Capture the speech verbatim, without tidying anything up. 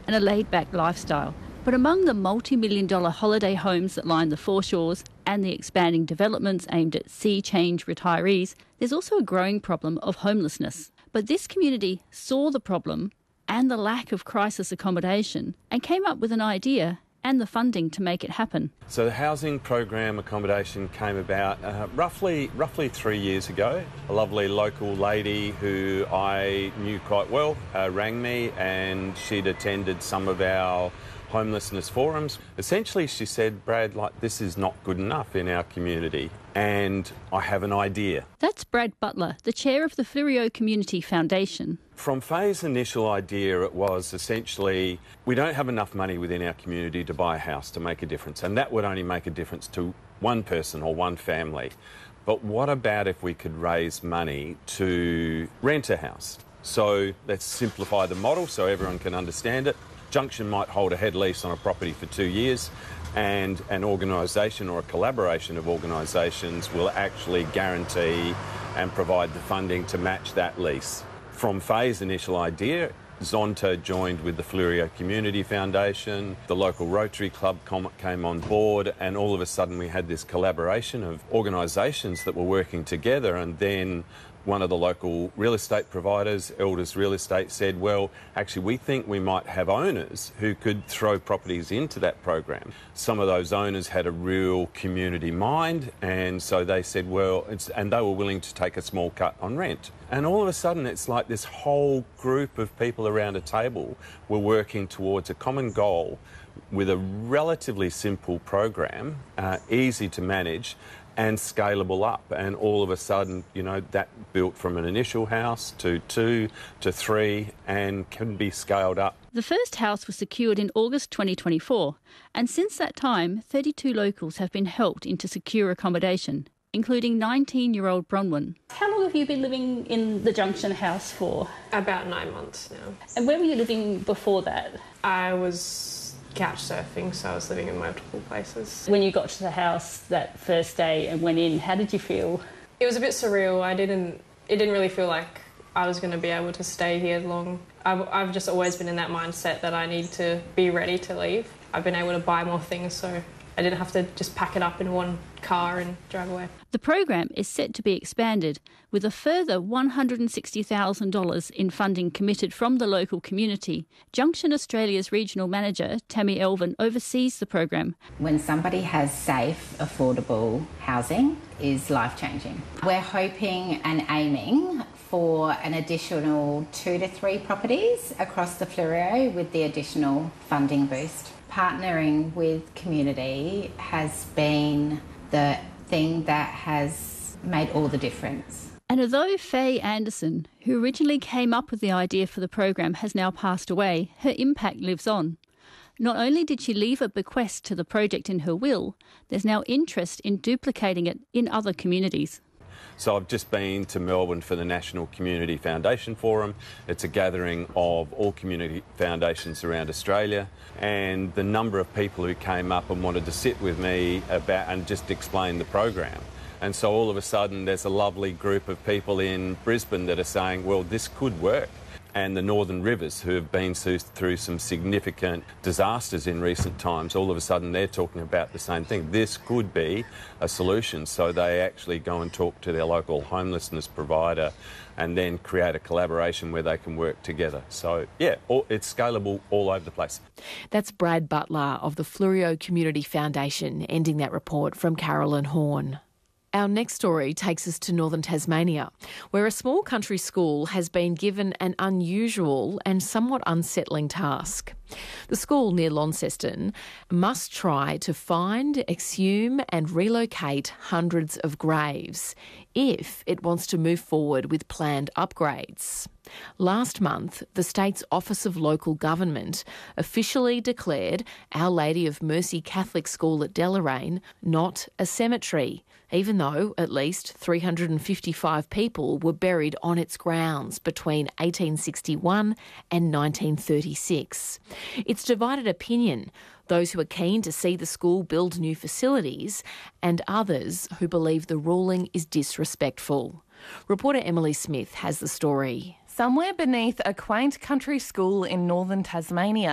and a laid-back lifestyle. But among the multi-million dollar holiday homes that line the foreshores and the expanding developments aimed at sea change retirees, there's also a growing problem of homelessness. But this community saw the problem and the lack of crisis accommodation and came up with an idea and the funding to make it happen. So the housing program accommodation came about uh, roughly roughly three years ago. A lovely local lady who I knew quite well uh, rang me, and she'd attended some of our homelessness forums. Essentially, she said, Brad, like, this is not good enough in our community, and I have an idea. That's Brad Butler, the chair of the Fleurieu Community Foundation. From Faye's initial idea, it was essentially, we don't have enough money within our community to buy a house to make a difference, and that would only make a difference to one person or one family. But what about if we could raise money to rent a house? So let's simplify the model so everyone can understand it. Junction might hold a head lease on a property for two years and an organisation or a collaboration of organisations will actually guarantee and provide the funding to match that lease. From Faye's initial idea, Zonta joined with the Fleurieu Community Foundation, the local Rotary Club came on board, and all of a sudden we had this collaboration of organisations that were working together, and then one of the local real estate providers, Elders Real Estate, said, well, actually, we think we might have owners who could throw properties into that program. Some of those owners had a real community mind, and so they said, well, it's, and they were willing to take a small cut on rent. And all of a sudden, it's like this whole group of people around a table were working towards a common goal with a relatively simple program, uh, easy to manage, and scalable up. And all of a sudden, you know, that built from an initial house to two to three and can be scaled up. The first house was secured in August twenty twenty-four, and since that time, thirty-two locals have been helped into secure accommodation, including nineteen-year-old Bronwyn. How long have you been living in the Junction house for? About nine months now. And where were you living before that? I was couch surfing, so I was living in multiple places. When you got to the house that first day and went in, how did you feel? It was a bit surreal. I didn't, it didn't really feel like I was going to be able to stay here long. I've, I've just always been in that mindset that I need to be ready to leave. I've been able to buy more things, so I didn't have to just pack it up in one car and drive away. The program is set to be expanded with a further one hundred sixty thousand dollars in funding committed from the local community. Junction Australia's regional manager, Tammy Elvin, oversees the program. When somebody has safe, affordable housing is life-changing. We're hoping and aiming for an additional two to three properties across the Fleurieu with the additional funding boost. Partnering with community has been the thing that has made all the difference. And although Faye Anderson, who originally came up with the idea for the program, has now passed away, her impact lives on. Not only did she leave a bequest to the project in her will, there's now interest in duplicating it in other communities. So I've just been to Melbourne for the National Community Foundation Forum. It's a gathering of all community foundations around Australia, and the number of people who came up and wanted to sit with me about and just explain the program. And so all of a sudden there's a lovely group of people in Brisbane that are saying, well, this could work. And the Northern Rivers, who have been through some significant disasters in recent times, all of a sudden they're talking about the same thing. This could be a solution. So they actually go and talk to their local homelessness provider and then create a collaboration where they can work together. So, yeah, all, it's scalable all over the place. That's Brad Butler of the Fleurieu Community Foundation, ending that report from Carolyn Horn. Our next story takes us to northern Tasmania, where a small country school has been given an unusual and somewhat unsettling task. The school near Launceston must try to find, exhume and relocate hundreds of graves if it wants to move forward with planned upgrades. Last month, the state's Office of Local Government officially declared Our Lady of Mercy Catholic School at Deloraine not a cemetery, even though at least three hundred fifty-five people were buried on its grounds between eighteen sixty-one and nineteen thirty-six. It's divided opinion, those who are keen to see the school build new facilities and others who believe the ruling is disrespectful. Reporter Emily Smith has the story. Somewhere beneath a quaint country school in northern Tasmania,